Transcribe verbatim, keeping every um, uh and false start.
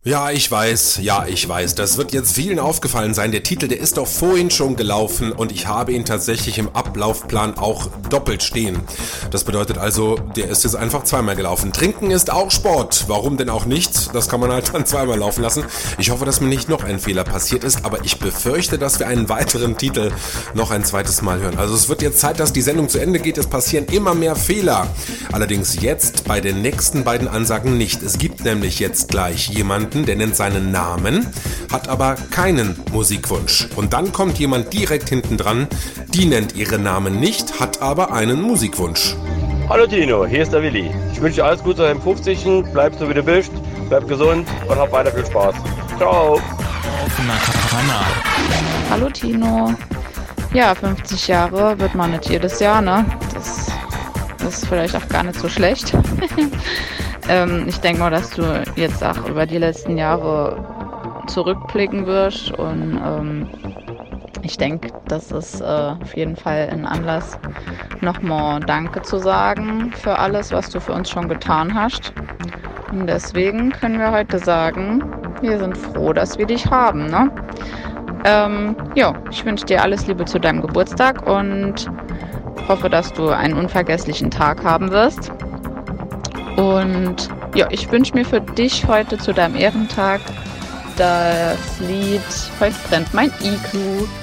Ja, ich weiß, ja, ich weiß. Das wird jetzt vielen aufgefallen sein. Der Titel, der ist doch vorhin schon gelaufen und ich habe ihn tatsächlich im Ablaufplan auch doppelt stehen. Das bedeutet also, der ist jetzt einfach zweimal gelaufen. Trinken ist auch Sport. Warum denn auch nicht? Das kann man halt dann zweimal laufen lassen. Ich hoffe, dass mir nicht noch ein Fehler passiert ist, aber ich befürchte, dass wir einen weiteren Titel noch ein zweites Mal hören. Also es wird jetzt Zeit, dass die Sendung zu Ende geht. Es passieren immer mehr Fehler. Allerdings jetzt bei den nächsten beiden Ansagen nicht. Es gibt nämlich jetzt gleich jemanden, der nennt seinen Namen, hat aber keinen Musikwunsch. Und dann kommt jemand direkt hinten dran, die nennt ihren Namen nicht, hat aber einen Musikwunsch. Hallo Tino, hier ist der Willi. Ich wünsche dir alles Gute zu deinem fünfzigsten Bleib so wie du bist, bleib gesund und hab weiter viel Spaß. Ciao. Offener Kanal. Hallo Tino. Ja, fünfzig Jahre wird man nicht jedes Jahr, ne? Das, das ist vielleicht auch gar nicht so schlecht. ähm, ich denke mal, dass du jetzt auch über die letzten Jahre zurückblicken wirst und ähm, ich denke, das ist äh, auf jeden Fall ein Anlass, nochmal Danke zu sagen für alles, was du für uns schon getan hast. Und deswegen können wir heute sagen, wir sind froh, dass wir dich haben, ne? Ähm, ja, ich wünsche dir alles Liebe zu deinem Geburtstag und hoffe, dass du einen unvergesslichen Tag haben wirst. Und ja, ich wünsche mir für dich heute zu deinem Ehrentag das Lied Heute brennt mein Iglu